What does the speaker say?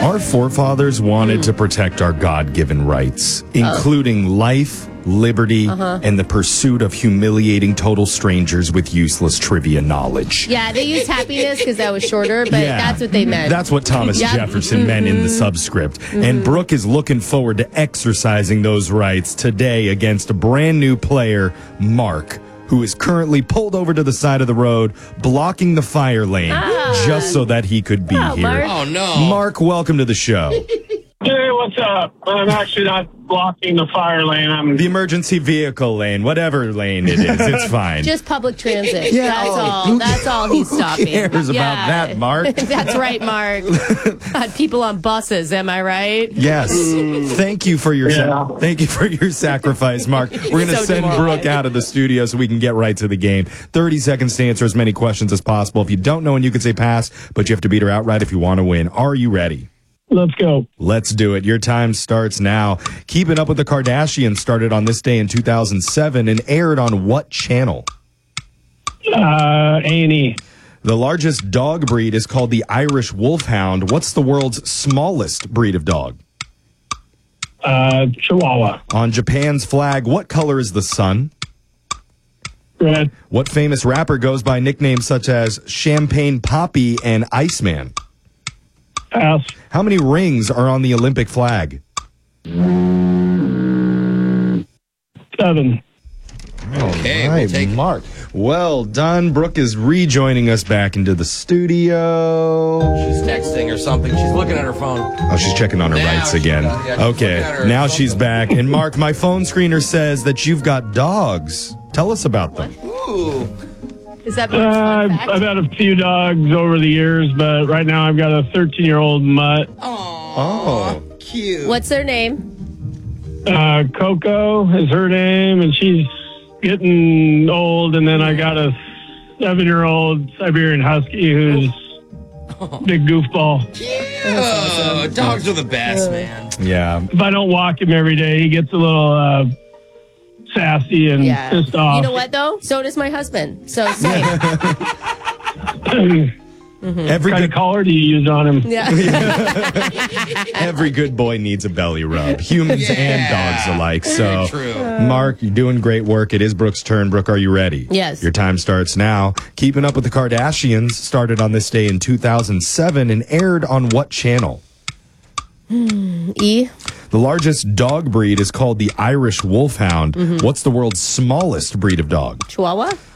Our forefathers wanted to protect our God-given rights, including life, liberty, and the pursuit of humiliating total strangers with useless trivia knowledge. Yeah, they used happiness because that was shorter, but that's what they meant. That's what Thomas Jefferson meant in the subscript. And Brooke is looking forward to exercising those rights today against a brand new player, Mark, who is currently pulled over to the side of the road, blocking the fire lane just so that he could be here. Mark. Oh, no. Mark, welcome to the show. Hey, what's up? I'm actually not blocking the fire lane. I'm The emergency vehicle lane, whatever lane it is, it's fine. Just public transit. Yeah, That's oh, all. who- That's all he's stopping. Who cares about that, Mark? That's right, Mark. God, people on buses, am I right? Yes. Thank you for your thank you for your sacrifice, Mark. We're going to So send demoralized. Brooke out of the studio so we can get right to the game. 30 seconds to answer as many questions as possible. If you don't know, and you can say pass, but you have to beat her outright if you want to win. Are you ready? Let's go. Let's do it. Your time starts now. Keeping Up with the Kardashians started on this day in 2007 and aired on what channel? A&E. The largest dog breed is called the Irish Wolfhound. What's the world's smallest breed of dog? Chihuahua. On Japan's flag, what color is the sun? Red. What famous rapper goes by nicknames such as Champagne Poppy and Iceman? Pass. How many rings are on the Olympic flag? 7. Okay, we'll take it. Mark. Well done. Brooke is rejoining us back into the studio. She's texting or something. She's looking at her phone. Oh, she's checking on her Now rights she again. does, yeah, she's looking at Okay, her now phone. she's back. And Mark, my phone screener says that you've got dogs. Tell us about them. Ooh. Is that Mark's fun fact? I've had a few dogs over the years, but right now I've got a 13-year-old mutt. Oh. Cute. What's their name? Coco is her name, and she's getting old. And then I got a 7-year-old Siberian Husky who's big goofball. Yeah. Dogs are the best, man. Yeah. If I don't walk him every day, he gets a little sassy and Yeah. pissed off. You know what, though? So does my husband. So same. Every What kind of good collar do you use on him? Yeah. every good boy needs a belly rub. Humans and dogs alike. So, True. Mark, you're doing great work. It is Brooke's turn. Brooke, are you ready? Yes. Your time starts now. Keeping Up with the Kardashians started on this day in 2007 and aired on what channel? E. The largest dog breed is called the Irish Wolfhound. What's the world's smallest breed of dog? Chihuahua?